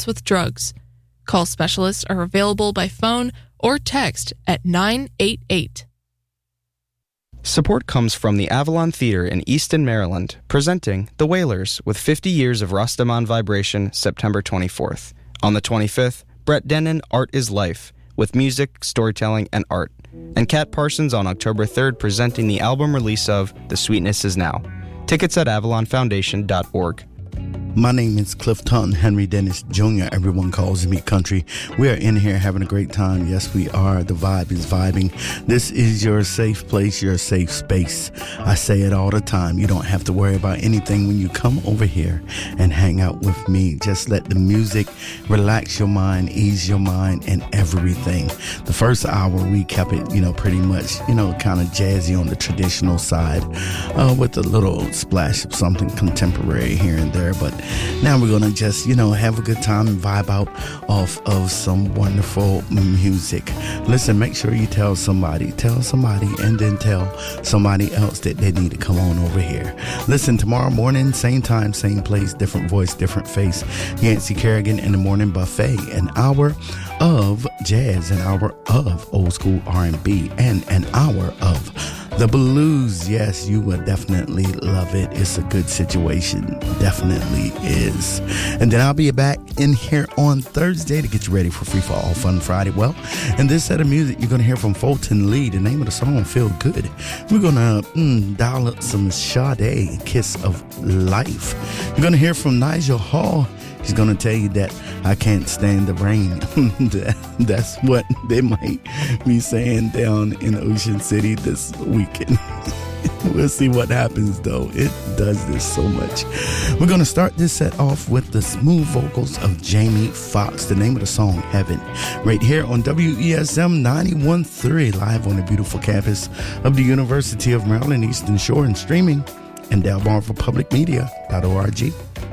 overdose with drugs. Call specialists are available by phone or text at 988. Support comes from the Avalon Theater in Easton, Maryland, presenting The Wailers with 50 Years of Rastaman Vibration, September 24th. On the 25th, Brett Dennen, Art is Life, with music, storytelling, and art. And Kat Parsons on October 3rd presenting the album release of The Sweetness Is Now. Tickets at avalonfoundation.org. My name is Clifton Henry Dennis Jr. Everyone calls me Country. We are in here having a great time. Yes, we are. The vibe is vibing. This is your safe place, your safe space. I say it all the time. You don't have to worry about anything when you come over here and hang out with me. Just let the music relax your mind, ease your mind, and everything. The first hour, we kept it, pretty much, kind of jazzy on the traditional side with a little splash of something contemporary here and there. But now we're gonna just have a good time and vibe out off of some wonderful music. Listen, make sure you tell somebody, and then tell somebody else that they need to come on over here. Listen, tomorrow morning, same time, same place, different voice, different face. Yancey Kerrigan in the Morning Buffet, an hour of jazz, an hour of old school R&B, and an hour of the blues. Yes, you will definitely love it. It's a good situation. Definitely is. And then I'll be back in here on Thursday to get you ready for Free for All Fun Friday. Well, in this set of music, you're going to hear from Fulton Lee. The name of the song, Feel Good. We're going to dial up some Sade, Kiss of Life. You're going to hear from Nigel Hall. He's going to tell you that I can't stand the rain. That's what they might be saying down in Ocean City this weekend. We'll see what happens, though. It does this so much. We're going to start this set off with the smooth vocals of Jamie Foxx. The name of the song, Heaven. Right here on WESM 91.3, live on the beautiful campus of the University of Maryland, Eastern Shore, and streaming and DelmarVaPublicMedia.org.